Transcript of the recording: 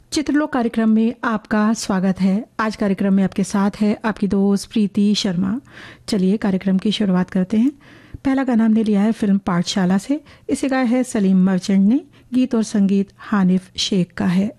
चित्रलोक कार्यक्रम में आपका स्वागत है। आज कार्यक्रम में आपके साथ है आपकी दोस्त प्रीति शर्मा। चलिए कार्यक्रम की शुरुआत करते हैं। पहला गाना हमने लिया है फिल्म पाठशाला से। इसे गाया है सलीम मर्चेंट ने। गीत और संगीत हानिफ शेख का है।